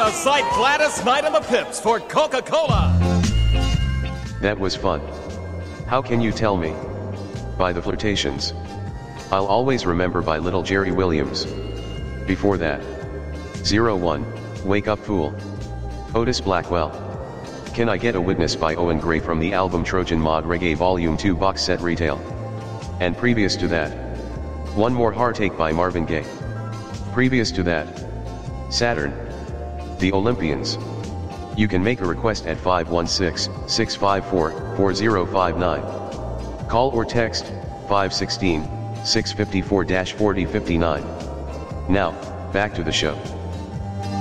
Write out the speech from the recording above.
of sight Gladys Knight and the Pips for Coca-Cola. That was fun. How can you tell me? By the Flirtations. I'll always remember by Little Jerry Williams. Before that. 01, Wake Up Fool. Otis Blackwell. Can I Get a Witness by Owen Gray from the album Trojan Mod Reggae Volume 2 box set retail. And previous to that. One More Heartache by Marvin Gaye. Previous to that. Saturn. The Olympians. You can make a request at 516-654-4059. Call or text 516-654-4059. Now, back to the show.